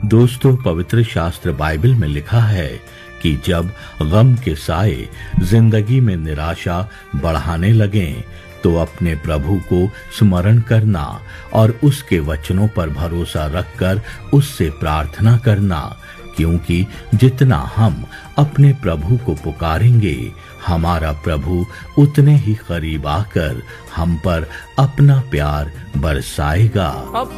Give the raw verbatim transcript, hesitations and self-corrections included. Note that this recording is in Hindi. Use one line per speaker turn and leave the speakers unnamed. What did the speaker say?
दोस्तों, पवित्र शास्त्र बाइबल में लिखा है कि जब गम के साए जिंदगी में निराशा बढ़ाने लगें तो अपने प्रभु को स्मरण करना और उसके वचनों पर भरोसा रखकर उससे प्रार्थना करना, क्योंकि जितना हम अपने प्रभु को पुकारेंगे, हमारा प्रभु उतने ही करीब आकर हम पर अपना प्यार बरसाएगा।